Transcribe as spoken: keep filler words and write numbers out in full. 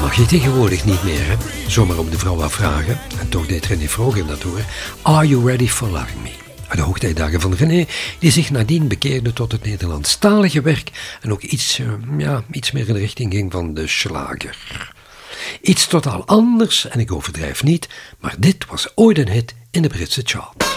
Mag je tegenwoordig niet meer, hè? Zomaar om de vrouw afvragen. En toch deed René Vroger dat hoor. Are you ready for loving me? Uit de hoogtijdagen van René, die zich nadien bekeerde tot het Nederlandstalige werk en ook iets, uh, ja, iets meer in de richting ging van de schlager. Iets totaal anders, en ik overdrijf niet, maar dit was ooit een hit in de Britse chart.